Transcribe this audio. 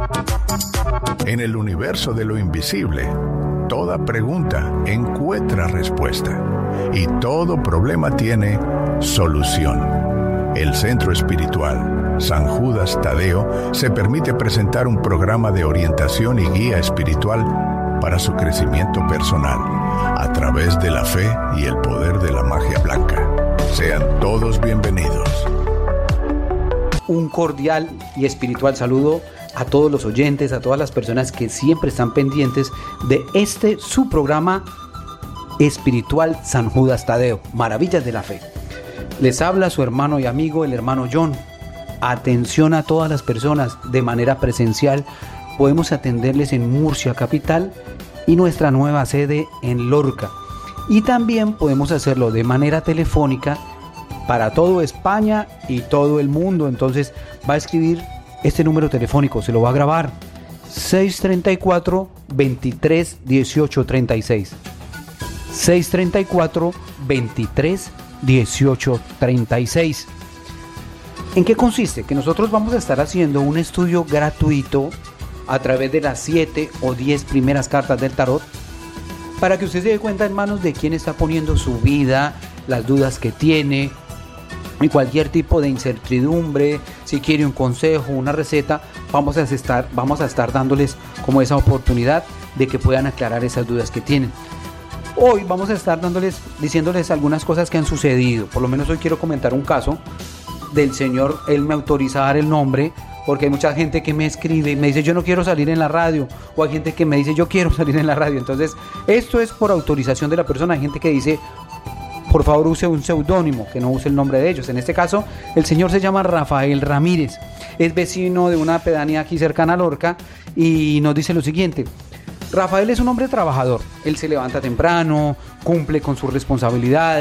En el universo de lo invisible, toda pregunta encuentra respuesta y todo problema tiene solución. El Centro Espiritual San Judas Tadeo se permite presentar un programa de orientación y guía espiritual para su crecimiento personal a través de la fe y el poder de la magia blanca. Sean todos bienvenidos. Un cordial y espiritual saludo a todos los oyentes, a todas las personas que siempre están pendientes de su programa espiritual San Judas Tadeo, Maravillas de la Fe. Les habla su hermano y amigo, el hermano John. Atención a todas las personas de manera presencial. Podemos atenderles en Murcia capital y nuestra nueva sede en Lorca. Y también podemos hacerlo de manera telefónica para toda España y todo el mundo. Entonces va a escribir este número telefónico, se lo va a grabar: 634 23 18 36. 634 23 18 36. ¿En qué consiste? Que nosotros vamos a estar haciendo un estudio gratuito a través de las 7 o 10 primeras cartas del tarot, para que usted se dé cuenta, hermanos, de quién está poniendo su vida, las dudas que tiene y cualquier tipo de incertidumbre. Si quiere un consejo, una receta, vamos a estar dándoles como esa oportunidad de que puedan aclarar esas dudas que tienen. Hoy vamos a estar diciéndoles algunas cosas que han sucedido. Por lo menos hoy quiero comentar un caso del señor. Él me autoriza a dar el nombre, porque hay mucha gente que me escribe y me dice: yo no quiero salir en la radio, o hay gente que me dice: yo quiero salir en la radio. Entonces esto es por autorización de la persona. Hay gente que dice: por favor use un seudónimo, que no use el nombre de ellos. En este caso el señor se llama Rafael Ramírez, es vecino de una pedanía aquí cercana a Lorca, y nos dice lo siguiente: Rafael es un hombre trabajador, él se levanta temprano, cumple con sus responsabilidades.